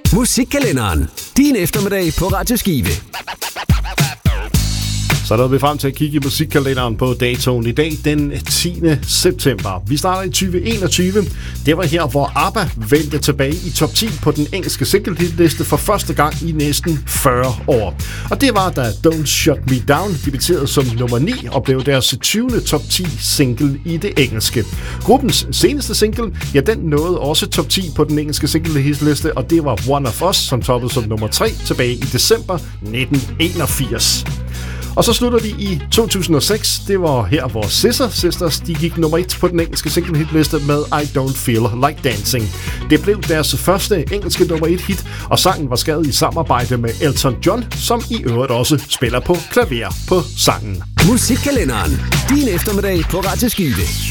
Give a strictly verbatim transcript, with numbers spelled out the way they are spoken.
Musikkalenderen. Din eftermiddag på Radio Skive. Så nåede vi frem til at kigge i musikkalenderen på datoen i dag, den tiende september. Vi starter i tyve enogtyve. Det var her, hvor ABBA vendte tilbage i top ti på den engelske single-hitliste for første gang i næsten fyrre år. Og det var, da Don't Shut Me Down debuterede som nummer ni og blev deres tyvende top ti single i det engelske. Gruppens seneste single, ja, den nåede også top ti på den engelske single-hitliste, og det var One of Us, som toppede som nummer tre tilbage i december nitten enogfirs. Og så slutter vi i to tusind og seks. Det var her, hvor Scissor Sisters de gik nummer et på den engelske single-hitliste med I Don't Feel Like Dancing. Det blev deres første engelske nummer et hit, og sangen var skrevet i samarbejde med Elton John, som i øvrigt også spiller på klaver på sangen. Musikkalenderen. Din eftermiddag på Radio Skive.